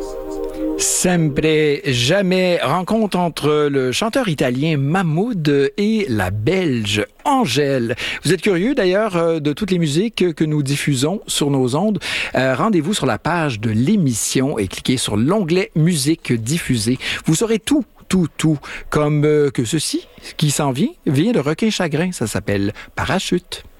Sempre, jamais, rencontre entre le chanteur italien Mahmood et la Belge Angèle. Vous êtes curieux d'ailleurs de toutes les musiques que nous diffusons sur nos ondes? Rendez-vous sur la page de l'émission et cliquez sur l'onglet Musique diffusée. Vous saurez tout, comme que ceci qui s'en vient de Requin Chagrin. Ça s'appelle Parachute.